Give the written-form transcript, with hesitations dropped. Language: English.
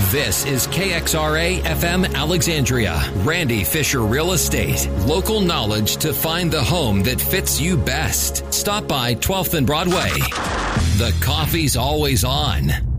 This is KXRA FM Alexandria. Randy Fisher Real Estate. Local knowledge to find the home that fits you best. Stop by 12th and Broadway. The coffee's always on.